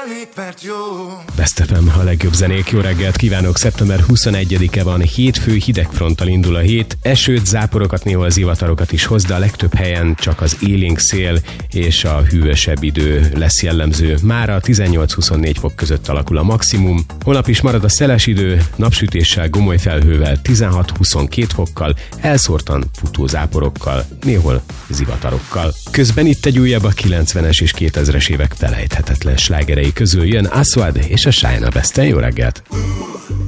elég, mert jó. Best FM, a legjobb zenék, jó reggelt kívánok! Szeptember 21-e van, hétfő, hidegfronttal indul a hét. Esőt, záporokat, néhol zivatarokat is hoz, de a legtöbb helyen csak az élénk szél és a hűvösebb idő lesz jellemző. Mára 18-24 fok között alakul a maximum. Holnap is marad a szeles idő, napsütéssel, gomoly felhővel, 16-22 fokkal, elszórtan futó záporokkal, néhol zivatarokkal. Közben itt egy újabb, a 90-es és 2000-es évek felejthetetlen slágerei közül jön Aswad és a Shine a Besten. Jó reggelt!